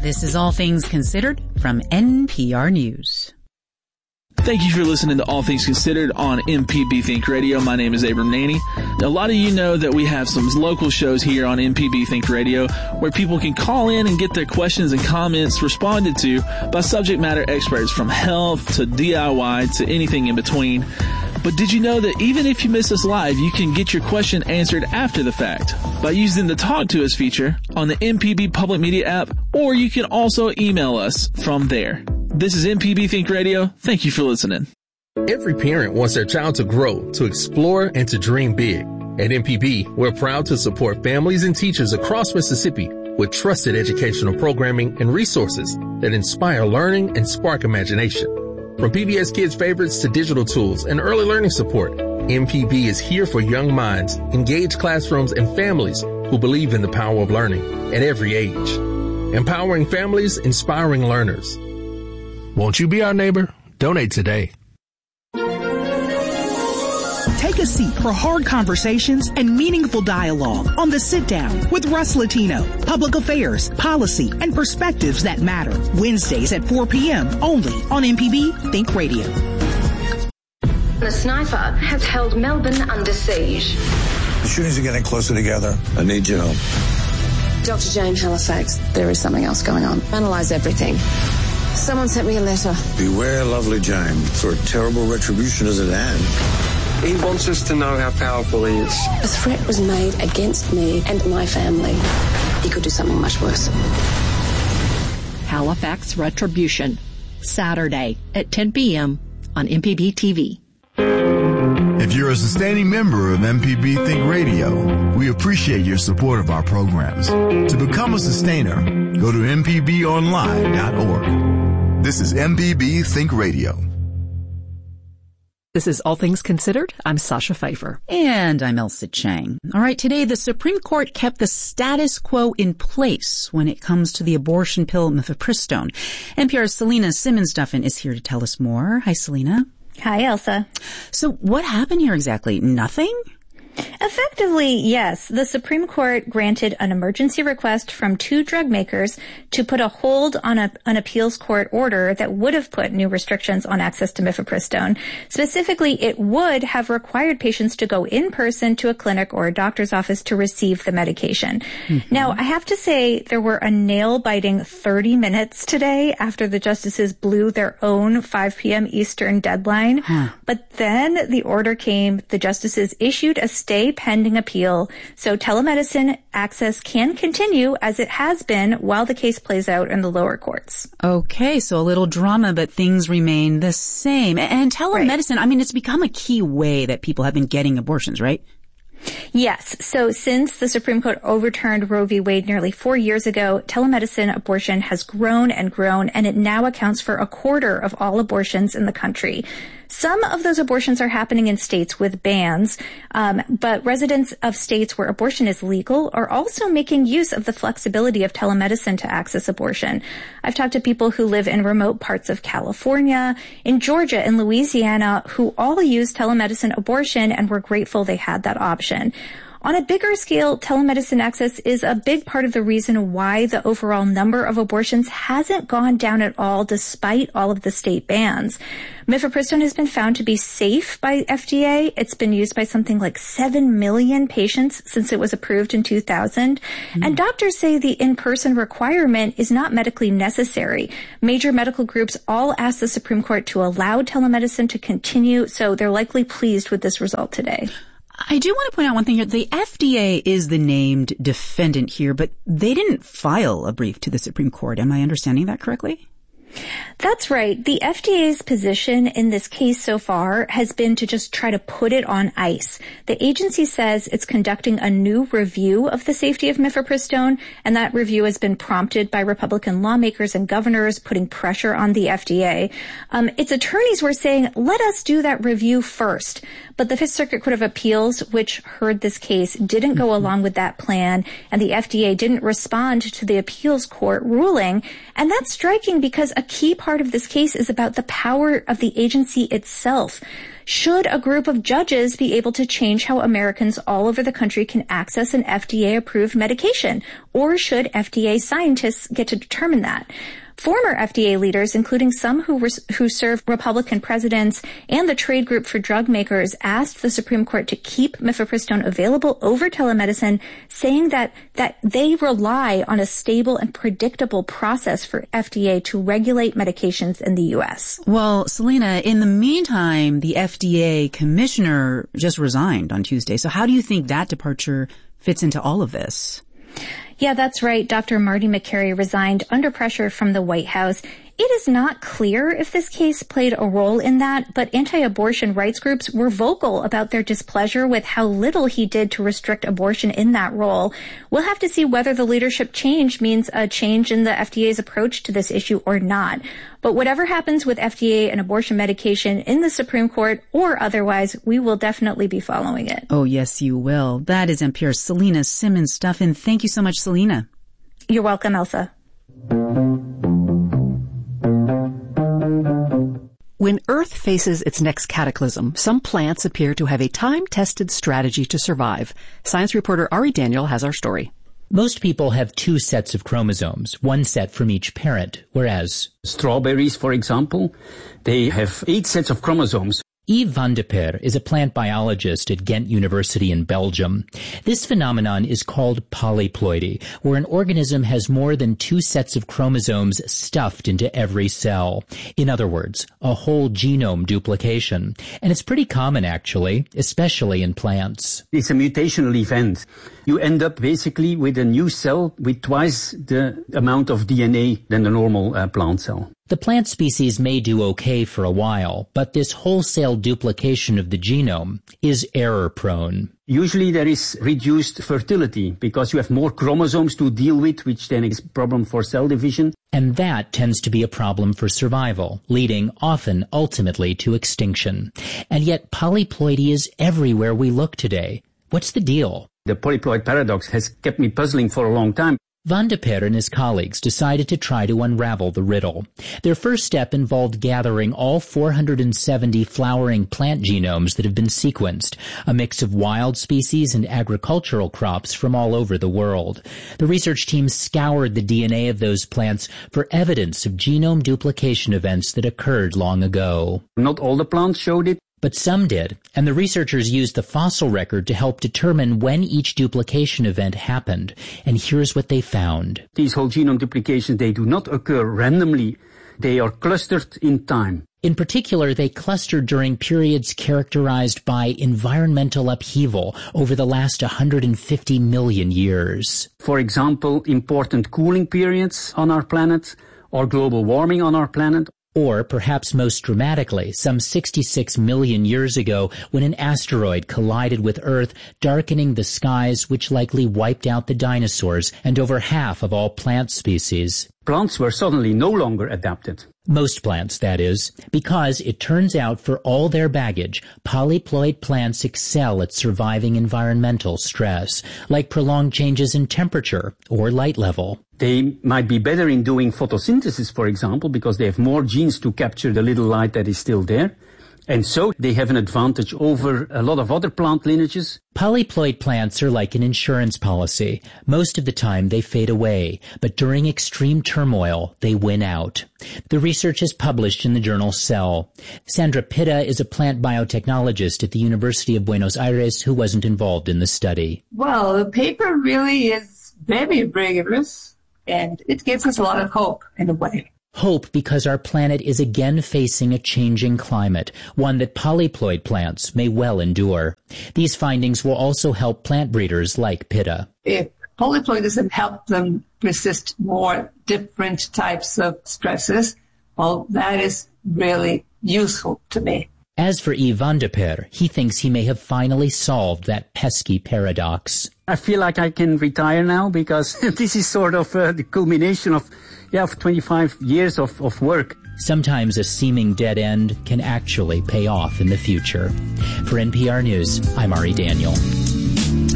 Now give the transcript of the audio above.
This is All Things Considered from NPR News. Thank you for listening to All Things Considered on MPB Think Radio. My name is Abram Naney. A lot of you know that we have some local shows here on MPB Think Radio where people can call in and get their questions and comments responded to by subject matter experts from health to DIY to anything in between. But did you know that even if you miss us live, you can get your question answered after the fact by using the Talk to Us feature on the MPB Public Media app, or you can also email us from there. This is MPB Think Radio. Thank you for listening. Every parent wants their child to grow, to explore, and to dream big. At MPB, we're proud to support families and teachers across Mississippi with trusted educational programming and resources that inspire learning and spark imagination. From PBS Kids Favorites to digital tools and early learning support, MPB is here for young minds, engaged classrooms, and families who believe in the power of learning at every age. Empowering families, inspiring learners. Won't you be our neighbor? Donate today. Take a seat for hard conversations and meaningful dialogue on The Sit Down with Russ Latino. Public affairs, policy, and perspectives that matter. Wednesdays at 4 p.m. only on MPB Think Radio. A sniper has held Melbourne under siege. The shootings are getting closer together. I need your help. Dr. Jane Halifax, there is something else going on. Analyze everything. Someone sent me a letter. Beware, lovely Jane, for terrible retribution is at hand. He wants us to know how powerful he is. A threat was made against me and my family. He could do something much worse. Halifax Retribution, Saturday at 10 p.m. on MPB TV. If you're a sustaining member of MPB Think Radio, we appreciate your support of our programs. To become a sustainer, go to mpbonline.org. This is MPB Think Radio. This is All Things Considered. I'm Sasha Pfeiffer. And I'm Elsa Chang. All right, today the Supreme Court kept the status quo in place when it comes to the abortion pill mifepristone. NPR's Selena Simmons-Duffin is here to tell us more. Hi, Selena. Hi, Elsa. So what happened here exactly? Nothing? Effectively, yes. The Supreme Court granted an emergency request from two drug makers to put a hold on an appeals court order that would have put new restrictions on access to mifepristone. Specifically, it would have required patients to go in person to a clinic or a doctor's office to receive the medication. Mm-hmm. Now, I have to say there were a nail-biting 30 minutes today after the justices blew their own 5 p.m. Eastern deadline. But then the order came, the justices issued a stay pending appeal, so telemedicine access can continue as it has been while the case plays out in the lower courts. Okay, so a little drama, but things remain the same. And telemedicine, right. I mean, it's become a key way that people have been getting abortions, right? Yes. So since the Supreme Court overturned Roe v. Wade nearly 4 years ago, telemedicine abortion has grown, and it now accounts for a quarter of all abortions in the country. Some of those abortions are happening in states with bans, but residents of states where abortion is legal are also making use of the flexibility of telemedicine to access abortion. I've talked to people who live in remote parts of California, in Georgia, and Louisiana, who all use telemedicine abortion and were grateful they had that option. On a bigger scale, telemedicine access is a big part of the reason why the overall number of abortions hasn't gone down at all despite all of the state bans. Mifepristone has been found to be safe by FDA. It's been used by something like 7 million patients since it was approved in 2000. And doctors say the in-person requirement is not medically necessary. Major medical groups all asked the Supreme Court to allow telemedicine to continue, so they're likely pleased with this result today. I do want to point out one thing here. The FDA is the named defendant here, but they didn't file a brief to the Supreme Court. Am I understanding that correctly? That's right. The FDA's position in this case so far has been to just try to put it on ice. The agency says it's conducting a new review of the safety of mifepristone, and that review has been prompted by Republican lawmakers and governors putting pressure on the FDA. Its attorneys were saying, let us do that review first. But the Fifth Circuit Court of Appeals, which heard this case, didn't go along with that plan, and the FDA didn't respond to the appeals court ruling. And that's striking because a key part of this case is about the power of the agency itself. Should a group of judges be able to change how Americans all over the country can access an FDA-approved medication? Or should FDA scientists get to determine that? Former FDA leaders, including some who served Republican presidents and the Trade Group for Drug Makers, asked the Supreme Court to keep mifepristone available over telemedicine, saying that they rely on a stable and predictable process for FDA to regulate medications in the U.S. Well, Selena, in the meantime, the FDA commissioner just resigned on Tuesday. So how do you think that departure fits into all of this? Yeah, that's right. Dr. Marty Makary resigned under pressure from the White House. It is not clear if this case played a role in that, but anti-abortion rights groups were vocal about their displeasure with how little he did to restrict abortion in that role. We'll have to see whether the leadership change means a change in the FDA's approach to this issue or not. But whatever happens with FDA and abortion medication in the Supreme Court or otherwise, we will definitely be following it. Oh, yes, you will. That is NPR's Selena Simmons-Duffin. Thank you so much, Selena. You're welcome, Elsa. When Earth faces its next cataclysm, some plants appear to have a time-tested strategy to survive. Science reporter Ari Daniel has our story. Most people have 2 sets of chromosomes, 1 set from each parent, whereas strawberries, for example, they have 8 sets of chromosomes. Yves van de Per is a plant biologist at Ghent University in Belgium. This phenomenon is called polyploidy, where an organism has more than 2 sets of chromosomes stuffed into every cell. In other words, a whole genome duplication. And it's pretty common, actually, especially in plants. It's a mutational event. You end up basically with a new cell with twice the amount of DNA than the normal plant cell. The plant species may do okay for a while, but this wholesale duplication of the genome is error-prone. Usually there is reduced fertility because you have more chromosomes to deal with, which then is a problem for cell division. And that tends to be a problem for survival, leading often ultimately to extinction. And yet polyploidy is everywhere we look today. What's the deal? The polyploid paradox has kept me puzzling for a long time. Van de Per and his colleagues decided to try to unravel the riddle. Their first step involved gathering all 470 flowering plant genomes that have been sequenced, a mix of wild species and agricultural crops from all over the world. The research team scoured the DNA of those plants for evidence of genome duplication events that occurred long ago. Not all the plants showed it. But some did, and the researchers used the fossil record to help determine when each duplication event happened. And here's what they found. These whole genome duplications, they do not occur randomly. They are clustered in time. In particular, they clustered during periods characterized by environmental upheaval over the last 150 million years. For example, important cooling periods on our planet, or global warming on our planet. Or, perhaps most dramatically, some 66 million years ago when an asteroid collided with Earth, darkening the skies, which likely wiped out the dinosaurs and over half of all plant species. Plants were suddenly no longer adapted. Most plants, that is, because it turns out for all their baggage, polyploid plants excel at surviving environmental stress, like prolonged changes in temperature or light level. They might be better in doing photosynthesis, for example, because they have more genes to capture the little light that is still there. And so they have an advantage over a lot of other plant lineages. Polyploid plants are like an insurance policy. Most of the time they fade away, but during extreme turmoil, they win out. The research is published in the journal Cell. Sandra Pitta is a plant biotechnologist at the University of Buenos Aires who wasn't involved in the study. Well, the paper really is very rigorous, and it gives us a lot of hope in a way. Hope because our planet is again facing a changing climate, one that polyploid plants may well endure. These findings will also help plant breeders like Pitta. If polyploidism helps them resist more different types of stresses, well, that is really useful to me. As for Yves van de Per, he thinks he may have finally solved that pesky paradox. I feel like I can retire now because this is sort of the culmination of 25 years of work. Sometimes a seeming dead end can actually pay off in the future. For NPR News, I'm Ari Daniel.